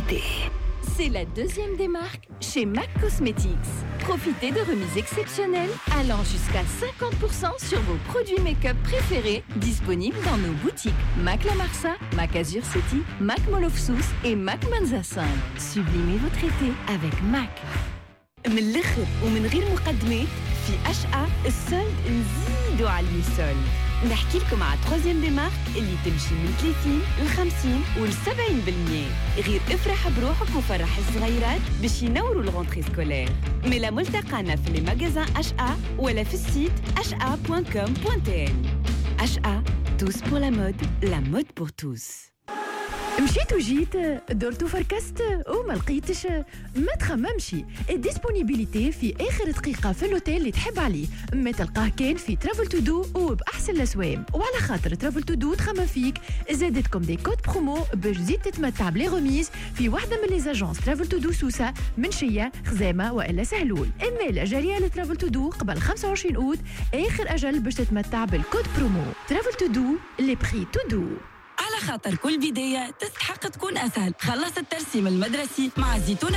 beauté. C'est la deuxième des marques chez MAC Cosmetics. Profitez de remises exceptionnelles allant jusqu'à 50% sur vos produits make-up préférés, disponibles dans nos boutiques MAC La Marsa, MAC Azur City, MAC Mall of Sousse et MAC Manza 5. Sublimez votre été avec MAC. من الآخر ومن غير مقدمات في أشقى السولد نزيدوا على السولد. نحكي لكم على التروزيام دي مارك اللي تمشي من 30 ل 50 و 70%. غير افرح بروحك وفرح الصغيرات باش ينوروا الغونتري سكولير. ملا ملتقانا في لي ماغازان أشقى ولا في السيت ashqa.com.tn. أشقى tous pour la mode pour tous. مشيت وجيت درت وفركست وما لقيتش ما تخممش الديسبونيبيليتي في اخر دقيقه في الاوتيل اللي تحب عليه ما تلقاه كان في ترافل تو دو وباحسن الاسوام وعلى خاطر ترافل تو دو تخمم فيك زادتكم دي كود برومو باش تزيد تتمتع بلي غوميز في واحده من لي زاجونس ترافل تو دو سوسه منشيه خزامه والا سهلول اما لا جاريه لترافل تو دو قبل 25 اوت اخر اجل باش تتمتع بالكود برومو ترافل تو دو لي بري تو دو. على خاطر كل بداية تستحق تكون أسهل. خلص الترسيم المدرسي مع زيتون